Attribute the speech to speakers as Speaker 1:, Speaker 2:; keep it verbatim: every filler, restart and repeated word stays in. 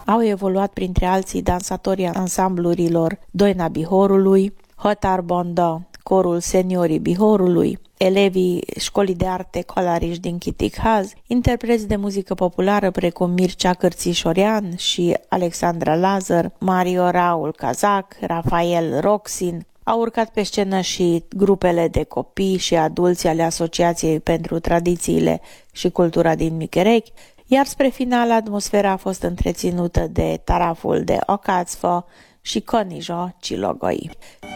Speaker 1: Au evoluat printre alții dansatorii ansamblurilor Doina Bihorului, Hotar Bonda, corul seniorii Bihorului, elevii școlii de arte Colariș din Chitikhaz, interpreți de muzică populară precum Mircea Cârțișorean și Alexandra Lazar, Mario Raul Cazac, Rafael Roxin. Au urcat pe scenă și grupele de copii și adulți ale Asociației pentru Tradițiile și Cultura din Micherechi, iar spre final atmosfera a fost întreținută de taraful de Ocațfă și Conijo Cilogoi.